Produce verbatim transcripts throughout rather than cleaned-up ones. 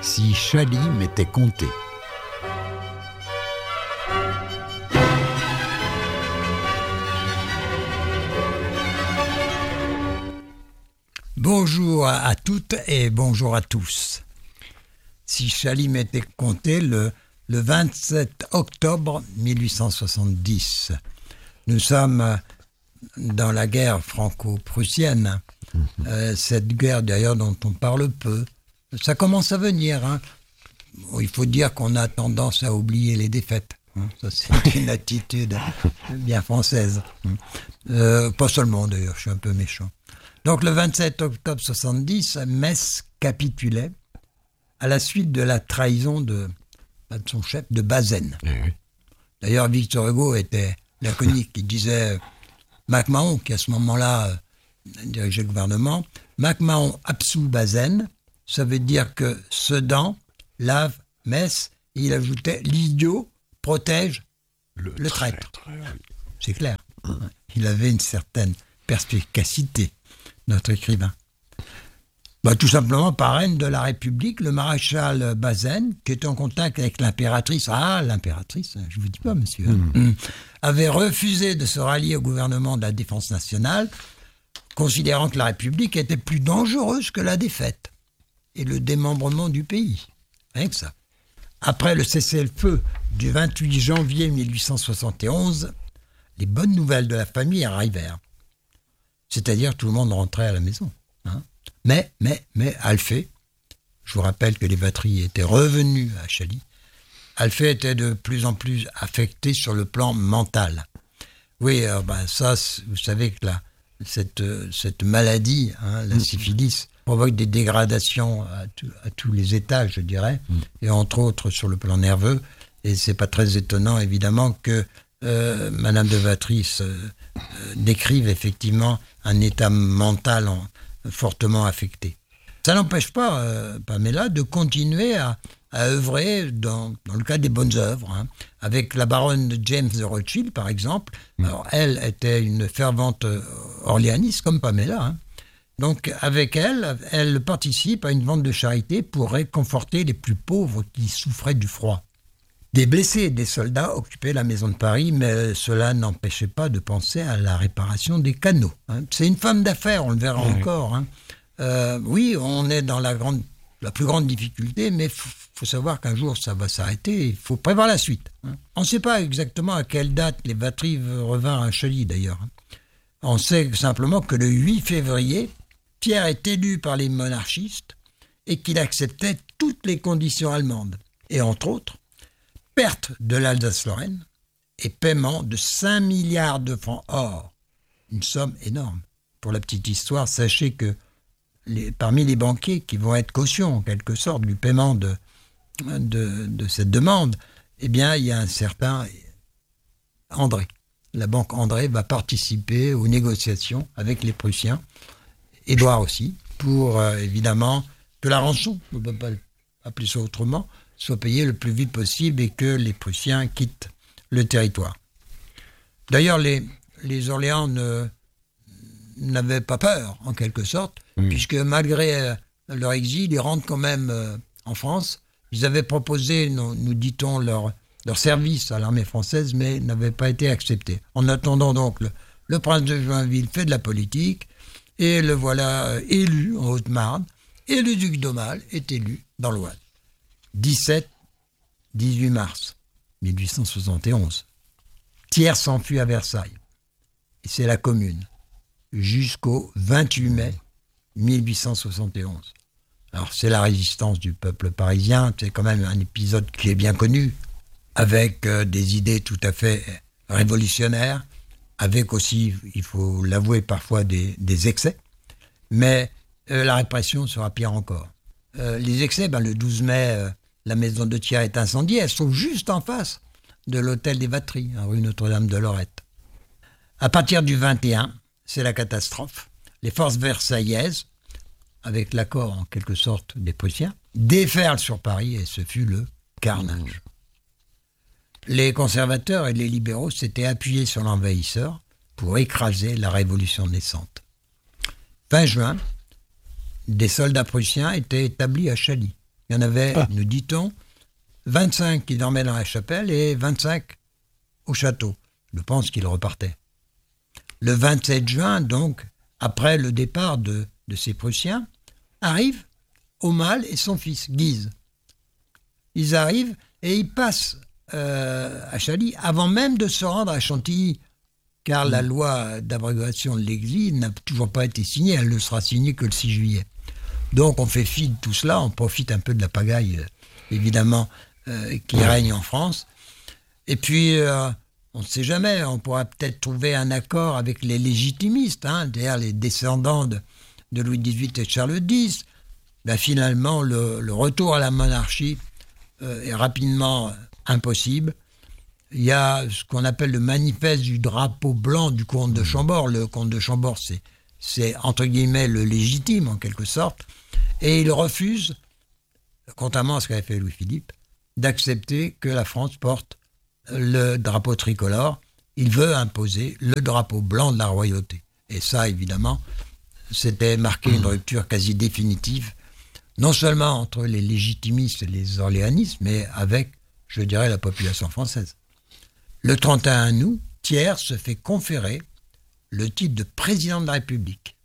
Si Chaly m'était compté. Bonjour à toutes et bonjour à tous. Si Chaly m'était compté le, le vingt-sept octobre mille huit cent soixante-dix. Nous sommes dans la guerre franco-prussienne. Mmh. Euh, cette guerre d'ailleurs dont on parle peu. Ça commence à venir. Hein. Bon, il faut dire qu'on a tendance à oublier les défaites. Hein. Ça, c'est une attitude bien française. Euh, pas seulement d'ailleurs, je suis un peu méchant. Donc le vingt-sept octobre soixante-dix, Metz capitulait à la suite de la trahison de, de son chef, de Bazaine. Eh oui. D'ailleurs, Victor Hugo était laconique. Il disait MacMahon, qui à ce moment-là euh, dirigeait le gouvernement, MacMahon absout Bazaine, ça veut dire que Sedan lave Metz, et il ajoutait l'idiot protège le, le traître. traître. C'est clair. Il avait une certaine perspicacité, notre écrivain. Bah, tout simplement, par haine de la République, le maréchal Bazaine, qui était en contact avec l'impératrice, ah, l'impératrice, je ne vous dis pas, monsieur, mmh. avait refusé de se rallier au gouvernement de la Défense nationale, considérant que la République était plus dangereuse que la défaite et le démembrement du pays. Rien que ça. Après le cessez-le-feu du vingt-huit janvier mille huit cent soixante et onze, les bonnes nouvelles de la famille arrivèrent. C'est-à-dire tout le monde rentrait à la maison. Hein. Mais, mais, mais, Alphée, je vous rappelle que les batteries étaient revenues à Chaly, Alphée était de plus en plus affecté sur le plan mental. Oui, alors ben ça, vous savez que la, cette, cette maladie, hein, la syphilis, provoque des dégradations à, tout, à tous les étages, je dirais, mm. et entre autres sur le plan nerveux. Et c'est pas très étonnant, évidemment, que euh, Madame de Vatry euh, décrive effectivement un état mental en, fortement affecté. Ça n'empêche pas euh, Pamela de continuer à, à œuvrer dans, dans le cadre des bonnes œuvres, hein, avec la baronne de James de Rothschild, par exemple. Mm. Alors, elle était une fervente orléaniste, comme Pamela, hein. Donc, avec elle, elle participe à une vente de charité pour réconforter les plus pauvres qui souffraient du froid. Des blessés et des soldats occupaient la maison de Paris, mais cela n'empêchait pas de penser à la réparation des canaux. Hein. C'est une femme d'affaires, on le verra oui. encore. Hein. Euh, oui, on est dans la, grande, la plus grande difficulté, mais il faut, faut savoir qu'un jour ça va s'arrêter, il faut prévoir la suite. Hein. On ne sait pas exactement à quelle date les Vatry revinrent à Chaly, d'ailleurs. On sait simplement que le huit février, Pierre est élu par les monarchistes et qu'il acceptait toutes les conditions allemandes. Et entre autres, perte de l'Alsace-Lorraine et paiement de cinq milliards de francs or. Une somme énorme. Pour la petite histoire, sachez que les, parmi les banquiers qui vont être caution, en quelque sorte, du paiement de, de, de cette demande, eh bien, il y a un certain André. La banque André va participer aux négociations avec les Prussiens, Édouard aussi, pour euh, évidemment que la rançon, on ne peut pas appeler ça autrement, soit payée le plus vite possible et que les Prussiens quittent le territoire. D'ailleurs, les, les Orléans ne, n'avaient pas peur, en quelque sorte, mmh. puisque malgré euh, leur exil, ils rentrent quand même euh, en France. Ils avaient proposé, nous, nous dit-on, leur, leur service à l'armée française, mais n'avaient pas été acceptés. En attendant donc, le, le prince de Joinville fait de la politique, et le voilà euh, élu en Haute-Marne, et le duc d'Aumale est élu dans l'Oise. dix-sept à dix-huit mars mille huit cent soixante et onze. Thiers s'enfuit à Versailles. Et c'est la Commune. Jusqu'au vingt-huit mai mille huit cent soixante et onze. Alors c'est la résistance du peuple parisien. C'est quand même un épisode qui est bien connu, avec euh, des idées tout à fait révolutionnaires, avec aussi, il faut l'avouer, parfois des, des excès. Mais euh, la répression sera pire encore. Euh, les excès, ben, le douze mai, euh, la maison de Thiers est incendiée. Elle se trouve juste en face de l'hôtel des Vatry, hein, rue Notre-Dame-de-Lorette. À partir du vingt et un, c'est la catastrophe. Les forces versaillaises, avec l'accord en quelque sorte des Prussiens, déferlent sur Paris et ce fut le carnage. Les conservateurs et les libéraux s'étaient appuyés sur l'envahisseur pour écraser la révolution naissante. Fin juin, des soldats prussiens étaient établis à Chaly. Il y en avait, ah. nous dit-on, vingt-cinq qui dormaient dans la chapelle et vingt-cinq au château. Je pense qu'ils repartaient. Le vingt-sept juin, donc, après le départ de, de ces Prussiens, arrivent Aumale et son fils, Guise. Ils arrivent et ils passent euh, à Chaly avant même de se rendre à Chantilly, car mmh. la loi d'abrogation de l'exil n'a toujours pas été signée, elle ne sera signée que le six juillet. Donc on fait fi de tout cela, on profite un peu de la pagaille, euh, évidemment, euh, qui règne en France. Et puis, euh, on ne sait jamais, on pourra peut-être trouver un accord avec les légitimistes, hein, c'est-à-dire les descendants de, de Louis dix-huit et de Charles X. Ben, finalement, le, le retour à la monarchie euh, est rapidement impossible. Il y a ce qu'on appelle le manifeste du drapeau blanc du comte de Chambord. Le comte de Chambord, c'est, c'est entre guillemets le légitime, en quelque sorte. Et il refuse, contrairement à ce qu'avait fait Louis-Philippe, d'accepter que la France porte le drapeau tricolore. Il veut imposer le drapeau blanc de la royauté. Et ça, évidemment, c'était marqué une rupture quasi définitive, non seulement entre les légitimistes et les orléanistes, mais avec, je dirais, la population française. Le trente et un août, Thiers se fait conférer le titre de président de la République.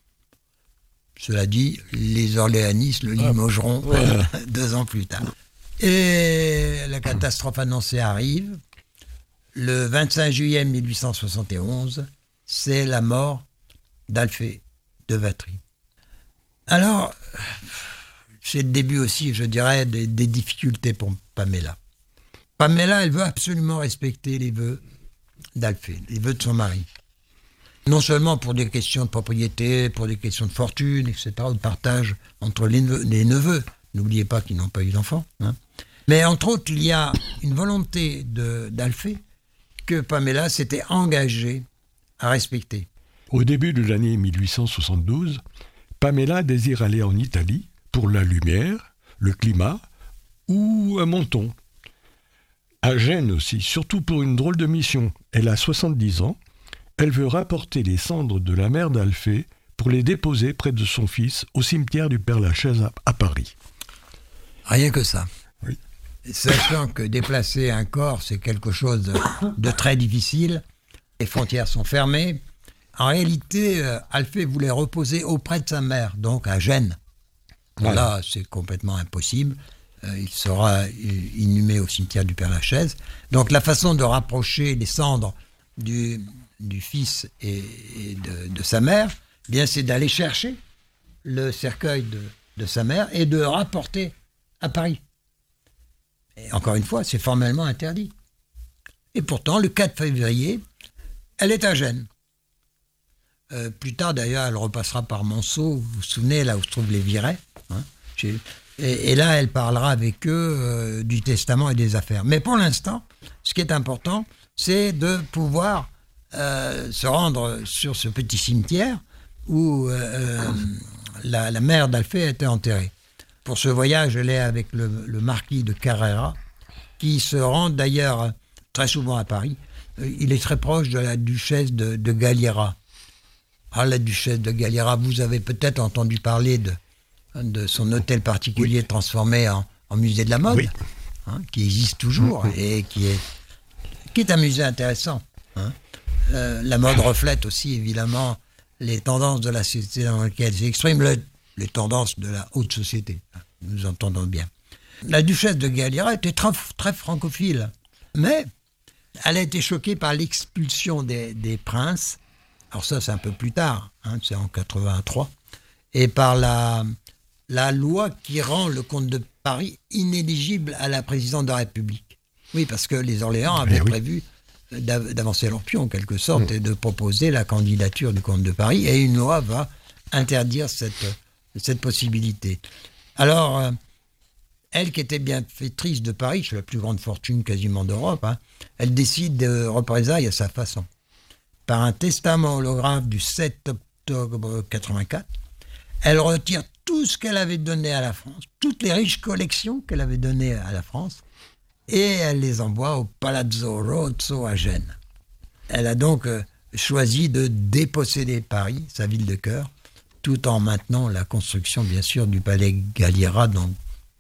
Cela dit, les orléanistes le limogeront ah, ouais. deux ans plus tard. Et la catastrophe annoncée arrive. Le vingt-cinq juillet mille huit cent soixante et onze, c'est la mort d'Alphée de Vatry. Alors, c'est le début aussi, je dirais, des, des difficultés pour Paméla. Paméla, elle veut absolument respecter les vœux d'Alphée, les vœux de son mari. Non seulement pour des questions de propriété, pour des questions de fortune, et cetera, de partage entre les neveux. Les neveux. N'oubliez pas qu'ils n'ont pas eu d'enfants. Hein. Mais entre autres, il y a une volonté de, d'Alphée que Paméla s'était engagée à respecter. Au début de l'année mille huit cent soixante-douze, Paméla désire aller en Italie pour la lumière, le climat ou un Menton. À Gênes aussi, surtout pour une drôle de mission. Elle a soixante-dix ans. Elle veut rapporter les cendres de la mère d'Alphée pour les déposer près de son fils au cimetière du Père-Lachaise à, à Paris. Rien que ça. Oui. Sachant que déplacer un corps, c'est quelque chose de, de très difficile. Les frontières sont fermées. En réalité, euh, Alphée voulait reposer auprès de sa mère, donc à Gênes. Voilà. Là, c'est complètement impossible. Euh, il sera inhumé au cimetière du Père-Lachaise. Donc la façon de rapprocher les cendres du, du fils et, et de, de sa mère, eh bien, c'est d'aller chercher le cercueil de, de sa mère et de rapporter à Paris. Et encore une fois, c'est formellement interdit. Et pourtant, le quatre février, elle est à Gênes. Euh, plus tard, d'ailleurs, elle repassera par Monceau, vous vous souvenez, là où se trouvent les Virets. Hein, et, et là, elle parlera avec eux euh, du testament et des affaires. Mais pour l'instant, ce qui est important, c'est de pouvoir euh, se rendre sur ce petit cimetière où euh, la, la mère d'Alphée était enterrée. Pour ce voyage, elle est avec le, le marquis de Carrera, qui se rend d'ailleurs très souvent à Paris. Il est très proche de la duchesse de, de Galliera. Ah, la duchesse de Galliera, vous avez peut-être entendu parler de, de son hôtel particulier oui. transformé en, en musée de la mode, oui. hein, qui existe toujours oui. et qui est, qui est un musée intéressant. Hein. Euh, la mode reflète aussi, évidemment, les tendances de la société dans laquelle elle s'exprime, le, les tendances de la haute société. Nous entendons bien. La duchesse de Galliera était très, très francophile, mais elle a été choquée par l'expulsion des, des princes. Alors ça, c'est un peu plus tard, hein, c'est en quatre-vingt-trois, et par la, la loi qui rend le comte de Paris inéligible à la présidence de la République. Oui, parce que les Orléans avaient oui. prévu d'avancer leur pion, en quelque sorte, oui. et de proposer la candidature du comte de Paris, et une loi va interdire cette, cette possibilité. Alors, euh, elle qui était bienfaitrice de Paris, c'est la plus grande fortune quasiment d'Europe, hein, elle décide de représailles à sa façon. Par un testament holographe du sept octobre quatre-vingt-quatre, elle retire tout ce qu'elle avait donné à la France, toutes les riches collections qu'elle avait données à la France, et elle les envoie au Palazzo Rozzo à Gênes. Elle a donc euh, choisi de déposséder Paris, sa ville de cœur, tout en maintenant la construction, bien sûr, du palais Galliera dont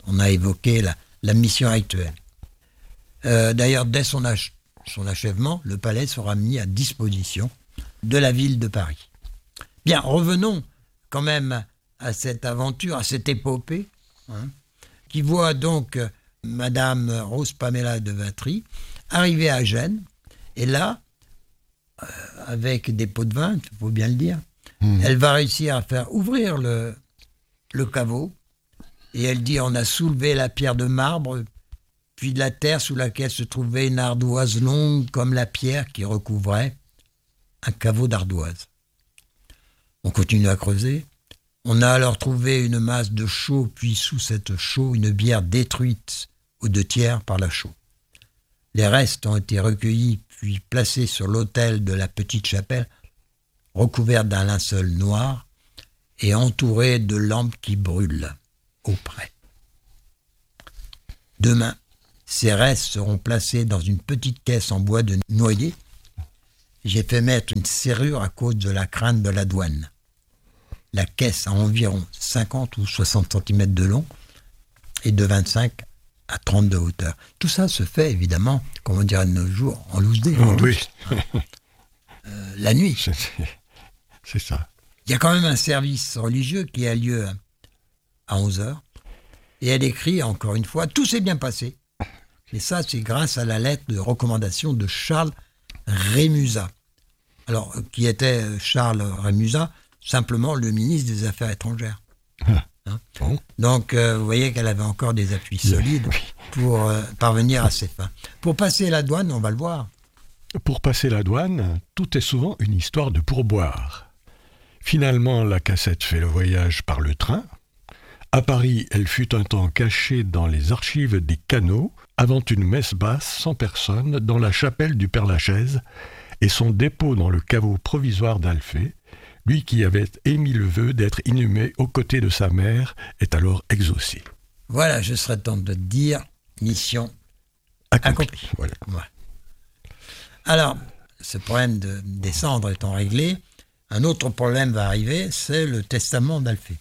On a évoqué la, la mission actuelle. Euh, d'ailleurs, dès son, ach- son achèvement, le palais sera mis à disposition de la ville de Paris. Bien, revenons quand même à cette aventure, à cette épopée, hein, qui voit donc euh, Madame Rose Paméla de Vatry arriver à Gênes, et là, euh, avec des pots de vin, il faut bien le dire, mmh. elle va réussir à faire ouvrir le, le caveau, et elle dit, on a soulevé la pierre de marbre, puis de la terre sous laquelle se trouvait une ardoise longue comme la pierre qui recouvrait un caveau d'ardoise. On continue à creuser. On a alors trouvé une masse de chaux, puis sous cette chaux, une bière détruite aux deux tiers par la chaux. Les restes ont été recueillis, puis placés sur l'autel de la petite chapelle, recouverte d'un linceul noir et entourée de lampes qui brûlent auprès. Demain, ces restes seront placés dans une petite caisse en bois de noyer. J'ai fait mettre une serrure à cause de la crainte de la douane. La caisse a environ cinquante ou soixante centimètres de long et de vingt-cinq à trente de hauteur. Tout ça se fait évidemment, comme on dirait de nos jours, en loose day. Oh, oui. euh, la nuit. C'est, c'est ça. Il y a quand même un service religieux qui a lieu à onze heures. Et elle écrit, encore une fois, tout s'est bien passé. Et ça, c'est grâce à la lettre de recommandation de Charles Rémusat. Alors, qui était Charles Rémusat, simplement le ministre des Affaires étrangères. Ah, hein bon. Donc, euh, vous voyez qu'elle avait encore des appuis solides oui. pour euh, parvenir à ses fins. Pour passer la douane, on va le voir. Pour passer la douane, tout est souvent une histoire de pourboire. Finalement, la cassette fait le voyage par le train. À Paris, elle fut un temps cachée dans les archives des canaux, avant une messe basse sans personne dans la chapelle du Père-Lachaise et son dépôt dans le caveau provisoire d'Alphée, lui qui avait émis le vœu d'être inhumé aux côtés de sa mère, est alors exaucé. Voilà, je serais temps de dire mission Accompli. accomplie. Voilà. Ouais. Alors, ce problème de, des cendres étant réglé, un autre problème va arriver, c'est le testament d'Alphée.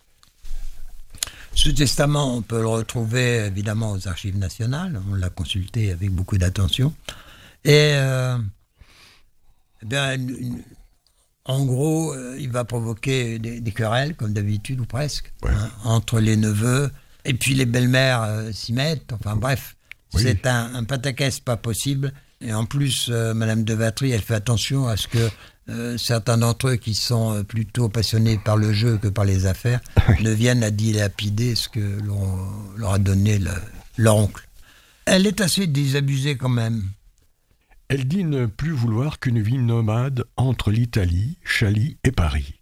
Ce testament, on peut le retrouver évidemment aux Archives nationales, on l'a consulté avec beaucoup d'attention, et euh, eh bien, une, une, en gros, euh, il va provoquer des, des querelles, comme d'habitude ou presque, ouais. hein, entre les neveux, et puis les belles-mères euh, s'y mettent, enfin bref, oui. c'est un, un pataquès pas possible, et en plus, euh, Madame de Vatry, elle fait attention à ce que Euh, certains d'entre eux qui sont euh, plutôt passionnés par le jeu que par les affaires oui. ne viennent à dilapider ce que leur, leur a donné le, leur oncle. Elle est assez désabusée quand même. Elle dit ne plus vouloir qu'une vie nomade entre l'Italie, Chaly et Paris.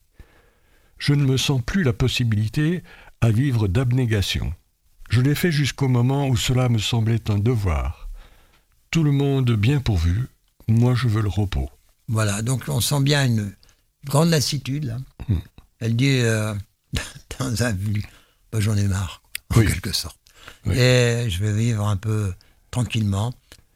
Je ne me sens plus la possibilité à vivre d'abnégation. Je l'ai fait jusqu'au moment où cela me semblait un devoir. Tout le monde bien pourvu, moi je veux le repos. Voilà, donc on sent bien une grande lassitude, là. Mmh. Elle dit, euh, dans un but, bah, j'en ai marre, en oui. quelque sorte. Oui. Et je vais vivre un peu tranquillement.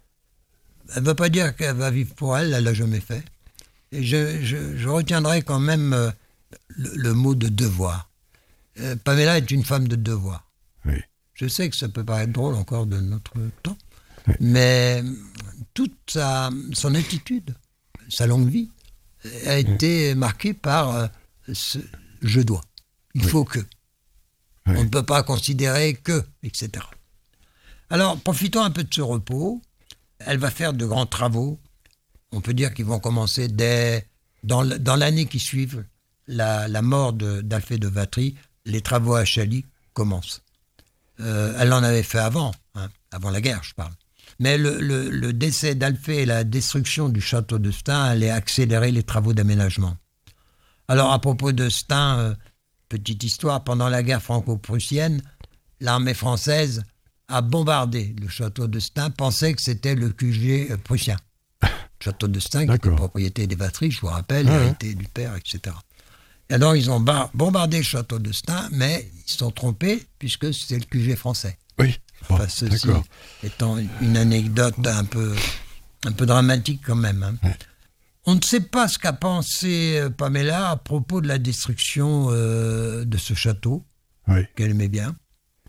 Elle ne veut pas dire qu'elle va vivre pour elle, elle ne l'a jamais fait. Et je, je, je retiendrai quand même euh, le, le mot de devoir. Euh, Paméla est une femme de devoir. Oui. Je sais que ça peut paraître drôle encore de notre temps, oui. mais toute sa, son attitude, sa longue vie a été oui. marquée par euh, ce « je dois ». Il oui. faut que. Oui. On ne peut pas considérer que, et cetera. Alors, profitons un peu de ce repos. Elle va faire de grands travaux. On peut dire qu'ils vont commencer dès, dans, dans l'année qui suit la, la mort de, d'Alphée de Vatry. Les travaux à Chaly commencent. Euh, elle en avait fait avant, hein, avant la guerre, je parle. Mais le, le, le décès d'Alphée et la destruction du château de Stein allaient accélérer les travaux d'aménagement. Alors, à propos de Stein, euh, petite histoire, pendant la guerre franco-prussienne, l'armée française a bombardé le château de Stein, pensait que c'était le Q G euh, prussien. Le château de Stein, qui était propriété des Vatry, je vous rappelle, ah, hérité ouais. du père, et cetera. Et alors, ils ont bar- bombardé le château de Stein, mais ils se sont trompés, puisque c'était le Q G français. Oui. Bon, enfin, ceci d'accord. étant une anecdote un peu, un peu dramatique quand même. Hein. Ouais. On ne sait pas ce qu'a pensé Paméla à propos de la destruction euh, de ce château, oui. qu'elle aimait bien.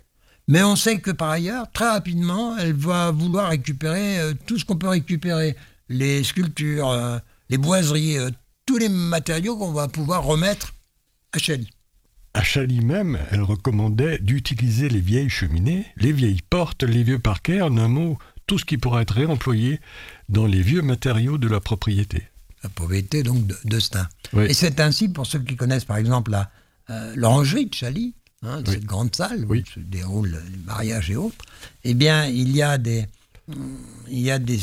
Mais on sait que par ailleurs, très rapidement, elle va vouloir récupérer euh, tout ce qu'on peut récupérer. Les sculptures, euh, les boiseries, euh, tous les matériaux qu'on va pouvoir remettre à Chaly. À Chaly même, elle recommandait d'utiliser les vieilles cheminées, les vieilles portes, les vieux parquets, en un mot, tout ce qui pourrait être réemployé dans les vieux matériaux de la propriété. La propriété donc de, de Stein. Oui. Et c'est ainsi, pour ceux qui connaissent par exemple la, euh, l'orangerie de Chaly, hein, Oui. cette grande salle où Oui. se déroulent les mariages et autres, eh bien il y a des, il y a des,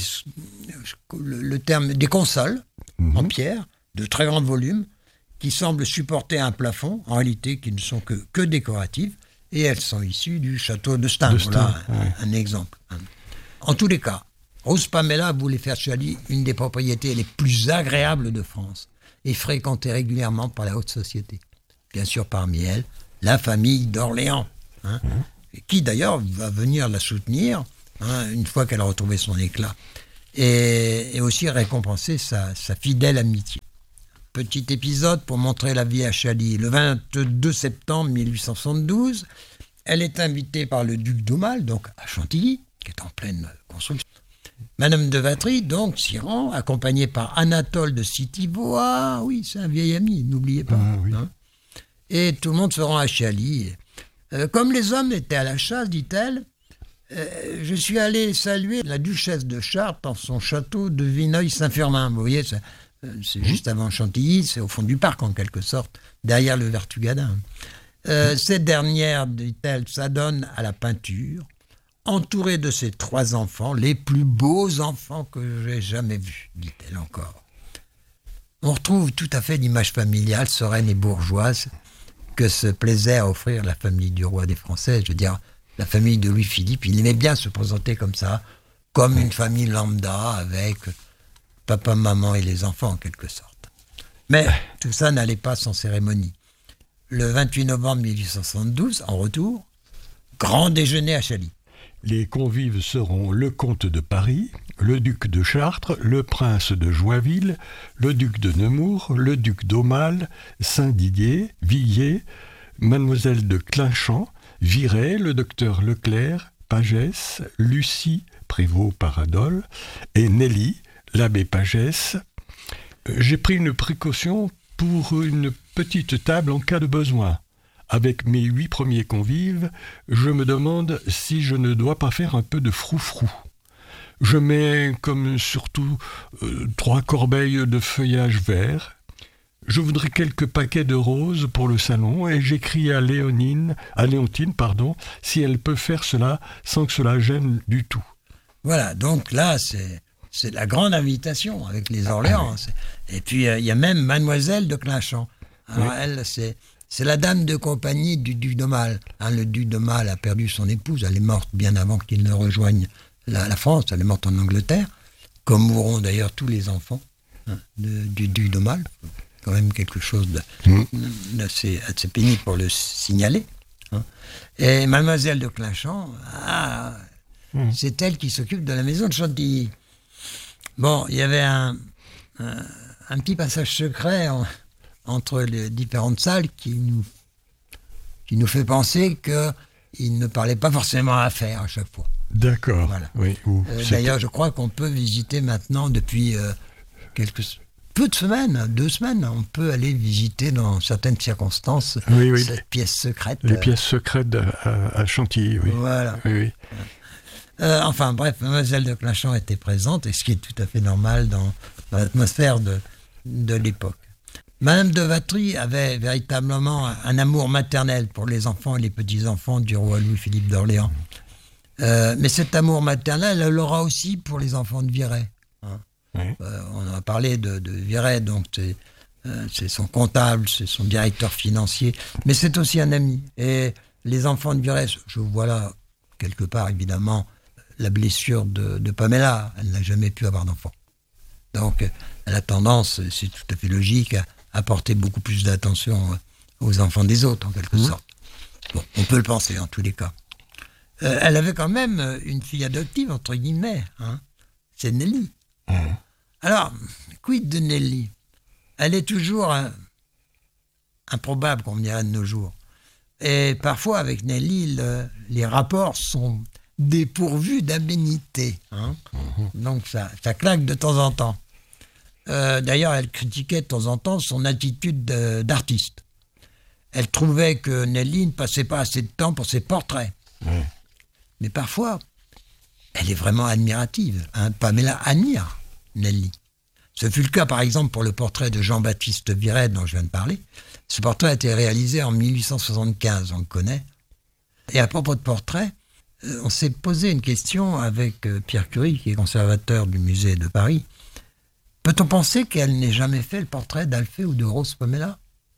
le, le terme, des consoles Mhm. en pierre de très grand volume qui semblent supporter un plafond, en réalité qui ne sont que, que décoratives, et elles sont issues du château de Stein. De Voilà Stein, un, ouais. un exemple. En tous les cas, Rose Pamela voulait faire de Chaly une des propriétés les plus agréables de France et fréquentée régulièrement par la haute société. Bien sûr, parmi elles, la famille d'Orléans, hein, Mmh. qui d'ailleurs va venir la soutenir hein, une fois qu'elle a retrouvé son éclat, et, et aussi récompenser sa, sa fidèle amitié. Petit épisode pour montrer la vie à Chaly. Le vingt-deux septembre mille huit cent soixante-douze, elle est invitée par le duc d'Aumale, donc à Chantilly, qui est en pleine construction. Madame de Vatry, donc, s'y rend, accompagnée par Anatole de Citivo. Ah oui, c'est un vieil ami, n'oubliez pas. Ah, oui. hein. Et tout le monde se rend à Chaly. Euh, comme les hommes étaient à la chasse, dit-elle, euh, je suis allé saluer la duchesse de Chartres dans son château de Vineuil-Saint-Firmin. Vous voyez, c'est, euh, c'est juste avant Chantilly, c'est au fond du parc en quelque sorte, derrière le Vertugadin. Euh, cette dernière, dit-elle, s'adonne à la peinture, entourée de ses trois enfants, les plus beaux enfants que j'ai jamais vus, dit-elle encore. On retrouve tout à fait l'image familiale, sereine et bourgeoise que se plaisait à offrir la famille du roi des Français. Je veux dire, la famille de Louis-Philippe, il aimait bien se présenter comme ça, comme une famille lambda, avec papa, maman et les enfants, en quelque sorte. Mais tout ça n'allait pas sans cérémonie. Le vingt-huit novembre mille huit cent soixante-douze, en retour, grand déjeuner à Chaly. Les convives seront le comte de Paris, le duc de Chartres, le prince de Joinville, le duc de Nemours, le duc d'Aumale, Saint-Didier, Villiers, mademoiselle de Clinchamp, Viret, le docteur Leclerc, Pagès, Lucie, Prévost-Paradol, et Nelly, l'abbé Pagès. J'ai pris une précaution pour une petite table en cas de besoin. Avec mes huit premiers convives, je me demande si je ne dois pas faire un peu de froufrou. Je mets comme surtout euh, trois corbeilles de feuillage vert. Je voudrais quelques paquets de roses pour le salon et j'écris à Léonine, à Léontine, pardon, si elle peut faire cela sans que cela gêne du tout. Voilà, donc là, c'est, c'est la grande invitation avec les Orléans. C'est- Et puis, euh, il y a même mademoiselle de Clinchamp. Alors, Oui. elle, c'est... C'est la dame de compagnie du duc d'Aumale. Hein, le duc d'Aumale a perdu son épouse. Elle est morte bien avant qu'il ne rejoigne la, la France. Elle est morte en Angleterre, comme mourront d'ailleurs tous les enfants hein, de- du duc d'Aumale. Quand même quelque chose de, Mmh. d'assez, assez pénible pour le signaler. hein. Et mademoiselle de Clinchamp, ah, Mmh. c'est elle qui s'occupe de la maison de Chantilly. Bon, il y avait un, un, un petit passage secret en- entre les différentes salles qui nous, qui nous fait penser qu'il ne parlait pas forcément à faire à chaque fois. D'accord. Voilà. Oui, ou Euh, c'est- d'ailleurs, je crois qu'on peut visiter maintenant, depuis euh, quelques peu de semaines, deux semaines, on peut aller visiter dans certaines circonstances Oui, oui. cette pièce secrète. les euh, pièces secrètes à, à Chantilly, oui. Voilà. Oui, oui. Euh, enfin bref, mademoiselle de Clinchamp était présente, et ce qui est tout à fait normal dans, dans l'atmosphère de, de l'époque. Madame de Vatry avait véritablement un, un amour maternel pour les enfants et les petits-enfants du roi Louis-Philippe d'Orléans. Euh, mais cet amour maternel, elle l'aura aussi pour les enfants de Viret. hein. Oui. Euh, on a parlé de, de Viret, donc c'est, euh, c'est son comptable, c'est son directeur financier, mais c'est aussi un ami. Et les enfants de Viret, je vois là, quelque part évidemment, la blessure de, de Pamela. Elle n'a jamais pu avoir d'enfant. Donc elle a tendance, c'est tout à fait logique, à apporter beaucoup plus d'attention aux enfants des autres, en quelque Mmh. sorte. Bon, on peut le penser en tous les cas. Euh, elle avait quand même une fille adoptive, entre guillemets. Hein. C'est Nelly. Mmh. Alors, quid de Nelly? Elle est toujours euh, improbable, qu'on me dirait de nos jours. Et parfois, avec Nelly, le, les rapports sont dépourvus d'aménité. Hein. Mmh. Donc, ça, ça claque de temps en temps. Euh, d'ailleurs, elle critiquait de temps en temps son attitude de, d'artiste. Elle trouvait que Nelly ne passait pas assez de temps pour ses portraits. Mmh. Mais parfois, elle est vraiment admirative. Hein. Pamela admire Nelly. Ce fut le cas, par exemple, pour le portrait de Jean-Baptiste Viret, dont je viens de parler. Ce portrait a été réalisé en mille huit cent soixante-quinze, on le connaît. Et à propos de portrait, on s'est posé une question avec Pierre Curie, qui est conservateur du musée de Paris. Peut-on penser qu'elle n'ait jamais fait le portrait d'Alphée ou de Rose Pamela ?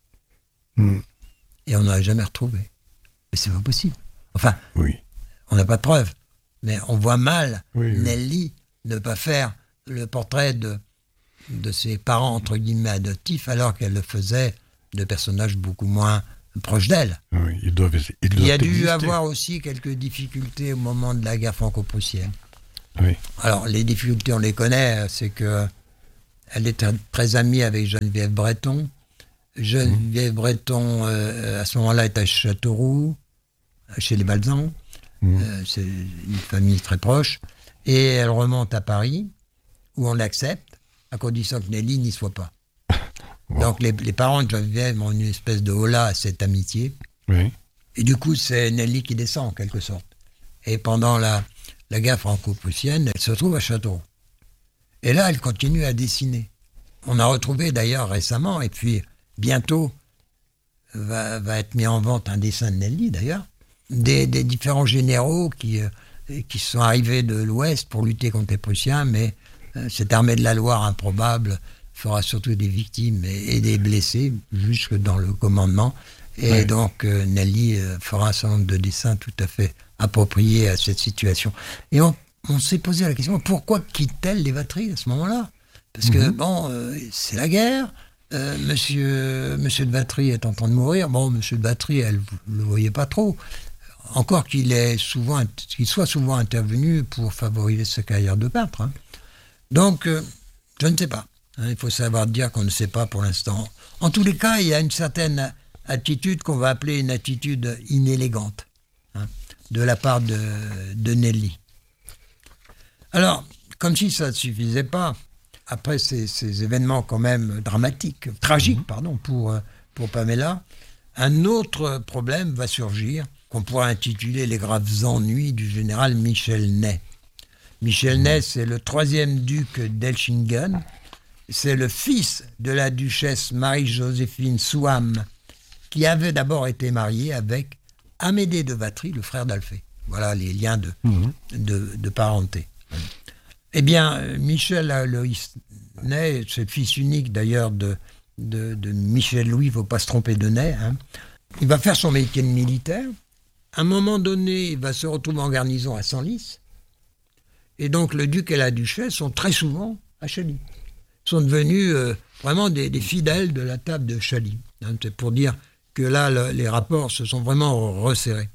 mm. Et on n'a jamais retrouvé. Mais c'est pas possible. Enfin, oui. On n'a pas de preuves. Mais on voit mal oui, Nelly oui. ne pas faire le portrait de, de ses parents, entre guillemets, adoptifs, alors qu'elle le faisait de personnages beaucoup moins proches d'elle. Oui, ils doivent, ils doivent Il y a dû exister. avoir aussi quelques difficultés au moment de la guerre franco-prussienne. Oui. Alors, les difficultés, on les connaît, c'est que elle était très amie avec Geneviève Breton. Geneviève mmh. Breton, euh, à ce moment-là, est à Châteauroux, chez les Balzans. Mmh. Euh, c'est une famille très proche. Et elle remonte à Paris, où on l'accepte, à condition que Nelly n'y soit pas. Wow. Donc les, les parents de Geneviève ont une espèce de holà à cette amitié. Oui. Et du coup, c'est Nelly qui descend, en quelque sorte. Et pendant la, la guerre franco-prussienne, elle se trouve à Châteauroux. Et là, elle continue à dessiner. On a retrouvé d'ailleurs récemment, et puis bientôt va, va être mis en vente un dessin de Nelly d'ailleurs, des, des différents généraux qui, euh, qui sont arrivés de l'Ouest pour lutter contre les Prussiens, mais euh, cette armée de la Loire improbable fera surtout des victimes et, et des blessés jusque dans le commandement. Et ouais. donc euh, Nelly euh, fera un certain nombre de dessins tout à fait appropriés à cette situation. Et on, on s'est posé la question, pourquoi quitte-t-elle les Vatry à ce moment-là ? Parce que, mm-hmm. bon, euh, c'est la guerre, euh, monsieur, monsieur de Vatry est en train de mourir. Bon, monsieur de Vatry, elle ne le voyait pas trop. Encore qu'il, est souvent, qu'il soit souvent intervenu pour favoriser sa carrière de peintre. Hein. Donc, euh, je ne sais pas. Hein, il faut savoir dire qu'on ne sait pas pour l'instant. En tous les cas, il y a une certaine attitude qu'on va appeler une attitude inélégante, hein, de la part de, de Nelly. Alors, comme si ça ne suffisait pas, après ces, ces événements quand même dramatiques, tragiques, mmh. pardon, pour, pour Pamela, un autre problème va surgir, qu'on pourrait intituler les graves ennuis du général Michel Ney. Michel mmh. Ney, c'est le troisième duc d'Elchingen, c'est le fils de la duchesse Marie-Joséphine Souham, qui avait d'abord été mariée avec Amédée de Vatry, le frère d'Alphée. Voilà les liens de, mmh. de, de parenté. Eh bien, Michel Aloïs Ney, c'est le fils unique d'ailleurs de, de, de Michel Louis, il ne faut pas se tromper de Ney. Hein. Il va faire son métier de militaire. À un moment donné, il va se retrouver en garnison à Senlis. Et donc, le duc et la duchesse sont très souvent à Chaly. Ils sont devenus euh, vraiment des, des fidèles de la table de Chaly. Hein. C'est pour dire que là, le, les rapports se sont vraiment resserrés.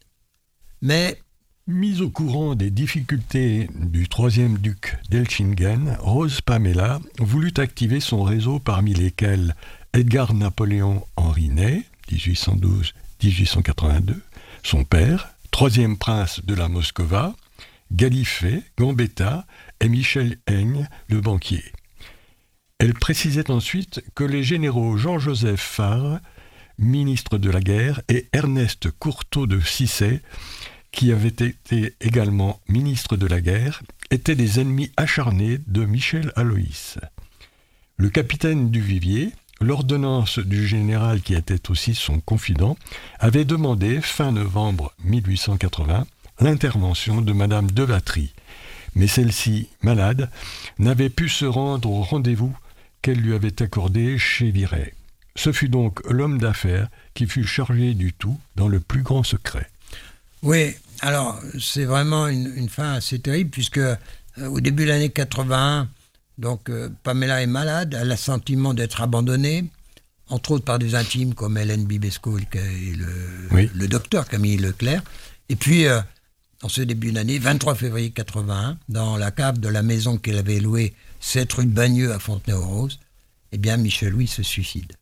Mais... Mise au courant des difficultés du troisième duc d'Elchingen, Rose Pamela voulut activer son réseau parmi lesquels Edgar Napoléon Henri Ney, dix-huit cent douze à dix-huit cent quatre-vingt-deux, son père, troisième prince de la Moscova, Gallifet, Gambetta et Michel Aigne, le banquier. Elle précisait ensuite que les généraux Jean-Joseph Favre, ministre de la guerre, et Ernest Courtauld de Cissé, qui avait été également ministre de la guerre, étaient des ennemis acharnés de Michel Aloïs. Le capitaine Duvivier, l'ordonnance du général qui était aussi son confident, avait demandé, fin novembre mille huit cent quatre-vingts, l'intervention de Madame de Vatry. Mais celle-ci, malade, n'avait pu se rendre au rendez-vous qu'elle lui avait accordé chez Viret. Ce fut donc l'homme d'affaires qui fut chargé du tout dans le plus grand secret. Oui, alors c'est vraiment une, une fin assez terrible puisque euh, au début de l'année quatre-vingt-un, donc euh, Pamela est malade, elle a le sentiment d'être abandonnée, entre autres par des intimes comme Hélène Bibesco et le, oui. le docteur Camille Leclerc. Et puis, euh, en ce début d'année, vingt-trois février quatre-vingt-un, dans la cave de la maison qu'elle avait louée, sept rue de Bagneux à Fontenay-aux-Roses, eh bien Michel Louis se suicide.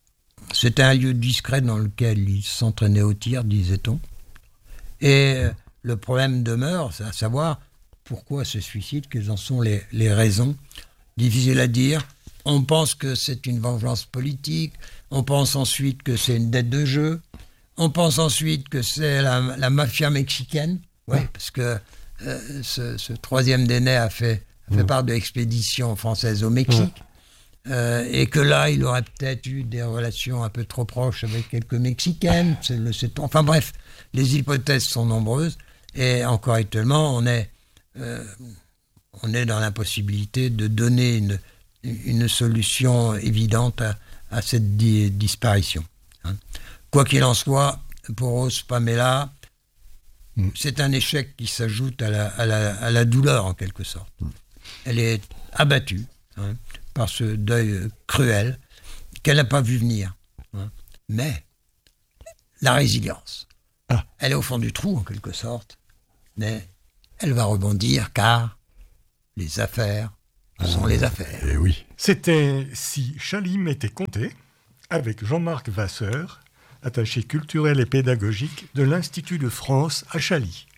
C'était un lieu discret dans lequel il s'entraînait au tir, disait-on. Et le problème demeure, c'est à savoir pourquoi ce suicide, quelles en sont les, les raisons. Difficile à dire. On pense que c'est une vengeance politique. On pense ensuite que c'est une dette de jeu. On pense ensuite que c'est la, la mafia mexicaine. Oui, ouais. Parce que euh, ce, ce troisième d'aîné a fait, a fait mmh. part de l'expédition française au Mexique. Mmh. Euh, et que là, il aurait peut-être eu des relations un peu trop proches avec quelques Mexicaines. C'est le, c'est, enfin bref, les hypothèses sont nombreuses. Et encore actuellement, on est, euh, on est dans l'impossibilité de donner une, une solution évidente à, à cette di- disparition. Hein. Quoi qu'il en soit, pour Rose Pamela, mm. c'est un échec qui s'ajoute à la, à, la, à la douleur, en quelque sorte. Mm. Elle est abattue, hein, par ce deuil cruel qu'elle n'a pas vu venir. Hein. Mais la résilience, ah. elle est au fond du trou, en quelque sorte. Mais elle va rebondir, car les affaires ah, sont les affaires. Et oui. C'était Si Chalim était compté, avec Jean-Marc Vasseur, attaché culturel et pédagogique de l'Institut de France à Chaly.